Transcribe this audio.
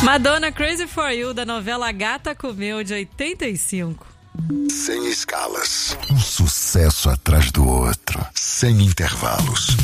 Madonna, Crazy for You, da novela Gata Comeu, de 85. Sem escalas, um sucesso atrás do outro, sem intervalos.